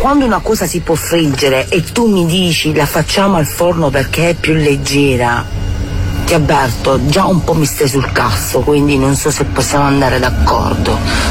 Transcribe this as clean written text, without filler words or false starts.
quando una cosa si può friggere e tu mi dici la facciamo al forno perché è più leggera, ti avverto, già un po' mi stai sul cazzo, quindi non so se possiamo andare d'accordo.